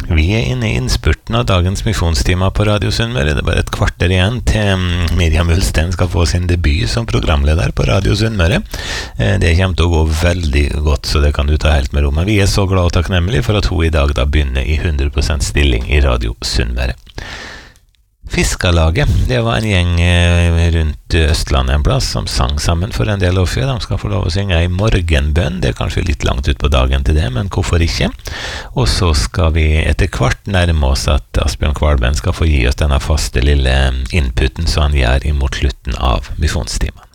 Vi inne i innspurten av dagens misjonstimer på Radio Sunnmøre. Det bare et kvarter igjen til Miriam Ulstein skal få sin debut som programleder på Radio Sunnmøre. Det kommer til å gå veldig godt, så det kan du ta helt med ro. Men vi så glad og takknemlige for at hun i dag da begynner i 100% stilling i Radio Sunnmøre. Fiskalaget, det var en gjeng rundt Østlandet en plass som sang sammen for en del år før. De skal få lov å synge i morgenbønn. Det kanskje litt langt ut på dagen til det, men hvorfor ikke? Og så skal vi etter hvert nærme oss at Asbjørn Kvalben skal få gi oss denne faste lille inputen som han gjør imot slutten av misjonstimen.